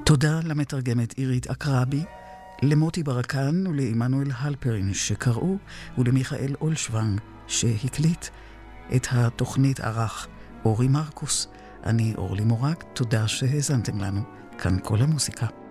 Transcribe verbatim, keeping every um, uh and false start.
תודה למתרגמת עירית אקרבי, למוטי ברקן ולעמנואל הלפרין שקראו, ולמיכאל אולשוונג שהקליט. את התוכנית ערך אורי מרקוס. אני אורלי מורג, תודה שהזנתם לנו. כאן כל המוזיקה.